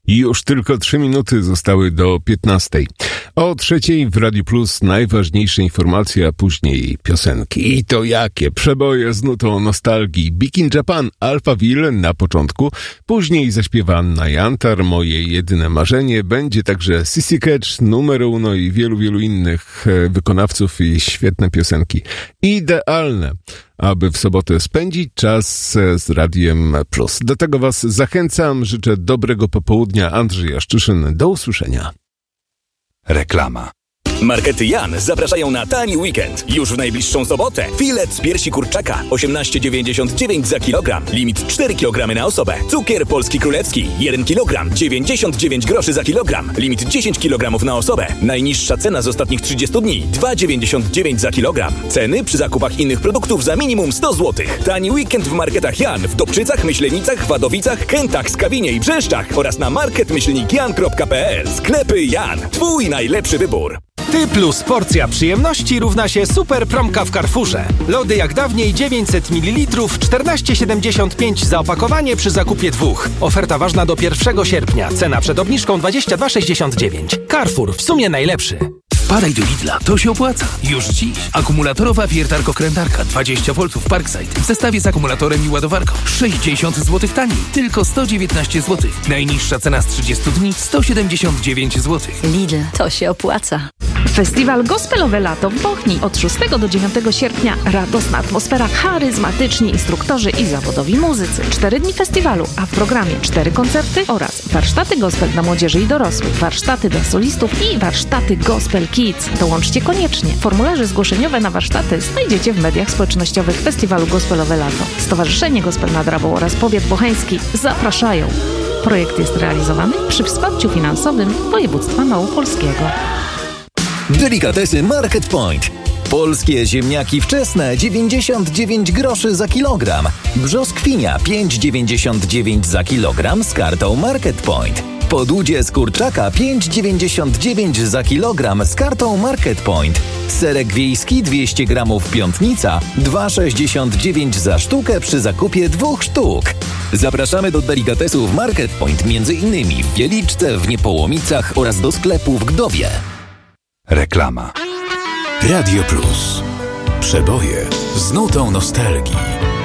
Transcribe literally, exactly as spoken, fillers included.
Już tylko trzy minuty zostały do piętnastej. O trzeciej w Radiu Plus najważniejsze informacje, a później piosenki. I to jakie? Przeboje z nutą nostalgii. Big in Japan, Alphaville na początku. Później zaśpiewa Anna Jantar, Moje jedyne marzenie. Będzie także Sissy Catch, Numer Uno i wielu, wielu innych wykonawców i świetne piosenki. Idealne, aby w sobotę spędzić czas z Radiem Plus. Do tego Was zachęcam. Życzę dobrego popołudnia. Andrzej Jaszczyszyn. Do usłyszenia. Reklama. Markety Jan zapraszają na tani weekend. Już w najbliższą sobotę. Filet z piersi kurczaka osiemnaście dziewięćdziesiąt dziewięć za kilogram. Limit cztery kilogramy na osobę. Cukier polski królewski jeden kilogram dziewięćdziesiąt dziewięć groszy za kilogram. Limit dziesięć kilogramów na osobę. Najniższa cena z ostatnich trzydziestu dni dwa dziewięćdziesiąt dziewięć za kilogram. Ceny przy zakupach innych produktów za minimum sto złotych. Tani weekend w Marketach Jan w Dobczycach, Myślenicach, Wadowicach, Kętach, Skawinie i Brzeszczach oraz na market myślnik jan kropka p l. Sklepy Jan. Twój najlepszy wybór. Ty plus porcja przyjemności równa się super promka w Carrefourze. Lody jak dawniej dziewięćset mililitrów, czternaście siedemdziesiąt pięć za opakowanie przy zakupie dwóch. Oferta ważna do pierwszego sierpnia. Cena przed obniżką dwadzieścia dwa sześćdziesiąt dziewięć. Carrefour, w sumie najlepszy. Wpadaj do Lidla, to się opłaca. Już dziś. Akumulatorowa wiertarko-krętarka dwadzieścia woltów Parkside w zestawie z akumulatorem i ładowarką. sześćdziesiąt złotych taniej. Tylko sto dziewiętnaście złotych. Najniższa cena z trzydziestu dni sto siedemdziesiąt dziewięć złotych. Lidl, to się opłaca. Festiwal Gospelowe Lato w Bochni od szóstego do dziewiątego sierpnia. Radosna atmosfera, charyzmatyczni instruktorzy i zawodowi muzycy. Cztery dni festiwalu, a w programie cztery koncerty oraz warsztaty gospel dla młodzieży i dorosłych, warsztaty dla solistów i warsztaty Gospel Kids. Dołączcie koniecznie. Formularze zgłoszeniowe na warsztaty znajdziecie w mediach społecznościowych Festiwalu Gospelowe Lato. Stowarzyszenie Gospel nad Rabą oraz Powiat Bocheński zapraszają. Projekt jest realizowany przy wsparciu finansowym województwa małopolskiego. Delikatesy Market Point. Polskie ziemniaki wczesne dziewięćdziesiąt dziewięć groszy za kilogram. Brzoskwinia pięć dziewięćdziesiąt dziewięć za kilogram z kartą Market Point. Podłudzie z kurczaka pięć dziewięćdziesiąt dziewięć za kilogram z kartą Market Point. Serek wiejski dwieście gramów Piątnica dwa sześćdziesiąt dziewięć za sztukę przy zakupie dwóch sztuk. Zapraszamy do delikatesów Market Point między innymi w Wieliczce, w Niepołomicach oraz do sklepu w Gdowie. Reklama. Radio Plus. Przeboje z nutą nostalgii.